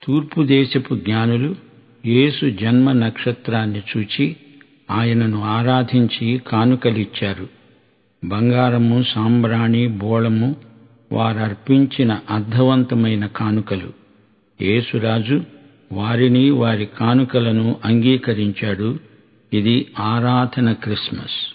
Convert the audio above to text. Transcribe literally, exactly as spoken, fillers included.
తూర్పు దేశపు జ్ఞానులు యేసు జన్మ నక్షత్రాన్ని చూచి ఆయనను ఆరాధించి కానుకలిచ్చారు. బంగారము, సాంబ్రాణి, బోళము వారర్పించిన అర్థవంతమైన కానుకలు. యేసురాజు వారిని వారి కానుకలను అంగీకరించాడు. ఇది ఆరాధన క్రిస్మస్.